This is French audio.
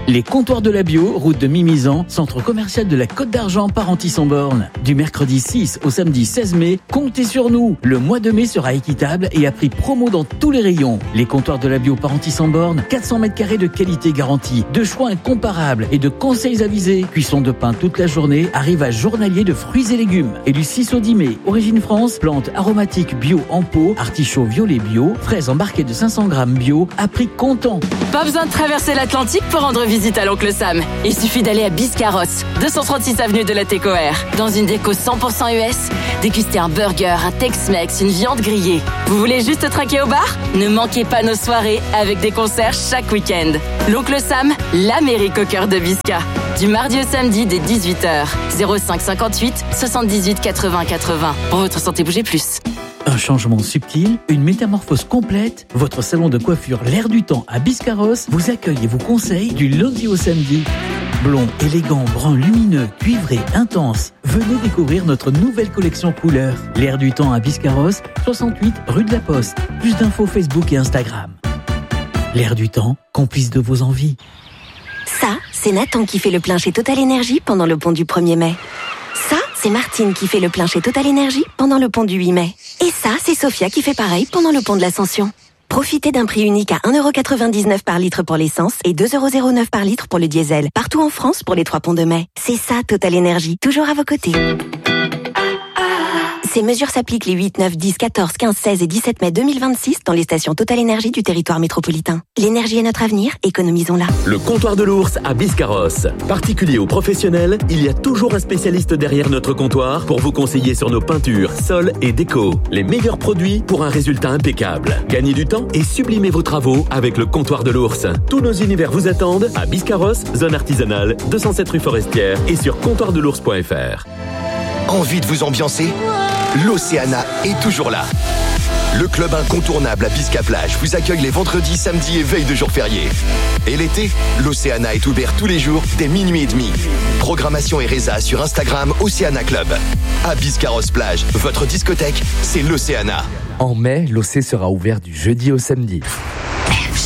Les comptoirs de la bio, route de Mimizan, centre commercial de la Côte d'Argent, Parentis-en-Born. Du mercredi 6 au samedi 16 mai, comptez sur nous. Le mois de mai sera équitable et à prix promo dans tous les rayons. Les comptoirs de la bio Parentis-en-Born, 400 mètres carrés de qualité garantie, de choix incomparables et de conseils avisés. Cuisson de pain toute la journée, arrivage journalier de fruits et légumes. Et du 6 au 10 mai, Origine France, plantes aromatiques bio en pot, artichauts violet bio, fraises embarquées de 500 grammes bio, à prix comptant. Pas besoin de traverser l'Atlantique pour rendre visite à l'Oncle Sam. Il suffit d'aller à Biscarrosse, 236 avenue de la Técoère. Dans une déco 100% US, déguster un burger, un Tex-Mex, une viande grillée. Vous voulez juste trinquer au bar ? Ne manquez pas nos soirées avec des concerts chaque week-end. L'Oncle Sam, l'Amérique au cœur de Bisca. Du mardi au samedi dès 18h. 05 58 78 80 80. Pour votre santé, bougez plus. Un changement subtil, une métamorphose complète. Votre salon de coiffure L'Air du Temps à Biscarrosse vous accueille et vous conseille du lundi au samedi. Blond, élégant, brun, lumineux, cuivré, intense. Venez découvrir notre nouvelle collection couleur. L'Air du Temps à Biscarrosse, 68 rue de la Poste. Plus d'infos Facebook et Instagram. L'Air du Temps, complice de vos envies. Ça, c'est Nathan qui fait le plein chez Total Energy pendant le pont du 1er mai. Ça, c'est Martine qui fait le plein chez Total Energy pendant le pont du 8 mai. Et ça, c'est Sophia qui fait pareil pendant le pont de l'Ascension. Profitez d'un prix unique à 1,99€ par litre pour l'essence et 2,09€ par litre pour le diesel. Partout en France pour les 3 ponts de mai. C'est ça, Total Energy. Toujours à vos côtés. Ces mesures s'appliquent les 8, 9, 10, 14, 15, 16 et 17 mai 2026 dans les stations Total Energy du territoire métropolitain. L'énergie est notre avenir, économisons-la. Le comptoir de l'ours à Biscarrosse. Particulier ou professionnel, il y a toujours un spécialiste derrière notre comptoir pour vous conseiller sur nos peintures, sols et déco. Les meilleurs produits pour un résultat impeccable. Gagnez du temps et sublimez vos travaux avec le comptoir de l'ours. Tous nos univers vous attendent à Biscarrosse, zone artisanale, 207 rue Forestière et sur comptoirdelours.fr. Envie de vous ambiancer ? L'Océana est toujours là. Le club incontournable à Bisca-Plage vous accueille les vendredis, samedis et veille de jours fériés. Et l'été, l'Océana est ouvert tous les jours dès minuit et demi. Programmation et résa sur Instagram Océana Club. À Biscarrosse Plage, votre discothèque, c'est l'Océana. En mai, l'OC sera ouvert du jeudi au samedi.